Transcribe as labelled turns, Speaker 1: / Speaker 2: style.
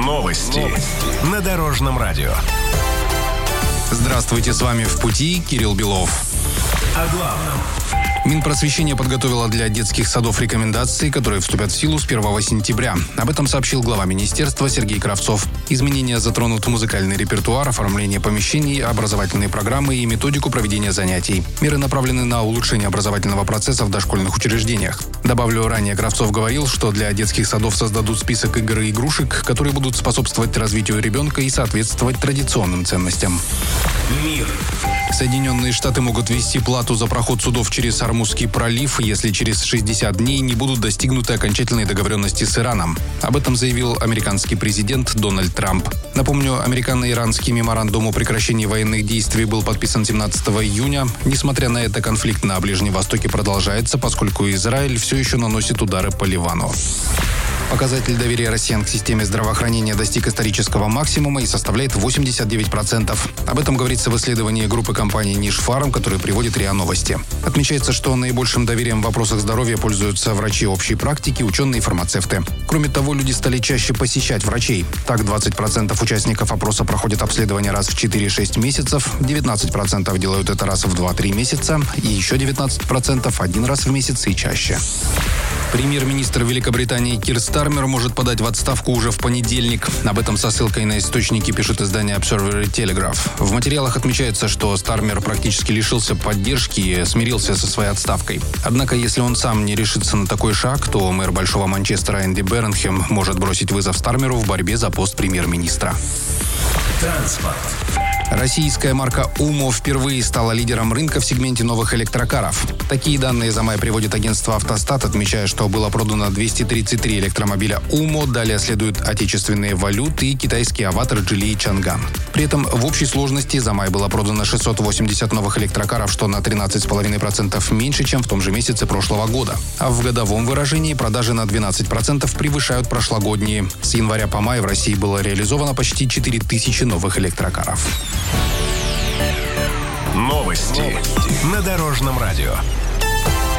Speaker 1: Новости на Дорожном радио.
Speaker 2: Здравствуйте, с вами «В пути» Кирилл Белов.
Speaker 1: О главном.
Speaker 2: Минпросвещение подготовило для детских садов рекомендации, которые вступят в силу с 1 сентября. Об этом сообщил глава министерства Сергей Кравцов. Изменения затронут музыкальный репертуар, оформление помещений, образовательные программы и методику проведения занятий. Меры направлены на улучшение образовательного процесса в дошкольных учреждениях. Добавлю, ранее Кравцов говорил, что для детских садов создадут список игр и игрушек, которые будут способствовать развитию ребенка и соответствовать традиционным ценностям.
Speaker 1: Мир.
Speaker 2: Соединенные Штаты могут ввести плату за проход судов через Ормузский пролив, если через 60 дней не будут достигнуты окончательные договоренности с Ираном. Об этом заявил американский президент Дональд Трамп. Напомню, американо-иранский меморандум о прекращении военных действий был подписан 17 июня. Несмотря на это, конфликт на Ближнем Востоке продолжается, поскольку Израиль все еще наносит удары по Ливану. Показатель доверия россиян к системе здравоохранения достиг исторического максимума и составляет 89%. Об этом говорится в исследовании группы компаний Niche Pharm, которое приводит РИА Новости. Отмечается, что наибольшим доверием в вопросах здоровья пользуются врачи общей практики, ученые и фармацевты. Кроме того, люди стали чаще посещать врачей. Так, 20% участников опроса проходят обследование раз в 4-6 месяцев, 19% делают это раз в 2-3 месяца и еще 19% один раз в месяц и чаще. Премьер-министр Великобритании Кир Стармер может подать в отставку уже в понедельник. Об этом со ссылкой на источники пишет издание Observer Telegraph. В материалах отмечается, что Стармер практически лишился поддержки и смирился со своей отставкой. Однако, если он сам не решится на такой шаг, то мэр Большого Манчестера Энди Бернхэм может бросить вызов Стармеру в борьбе за пост премьер-министра.
Speaker 1: Транспорт.
Speaker 2: Российская марка «Умо» впервые стала лидером рынка в сегменте новых электрокаров. Такие данные за май приводит агентство «Автостат», отмечая, что было продано 233 электромобиля «Умо», далее следуют отечественные «Валют» и китайский «Аватар», «Джили» и «Чанган. При этом в общей сложности за май было продано 680 новых электрокаров, что на 13,5% меньше, чем в том же месяце прошлого года. А в годовом выражении продажи на 12% превышают прошлогодние. С января по май в России было реализовано почти 4000 новых электрокаров.
Speaker 1: Новости на Дорожном радио.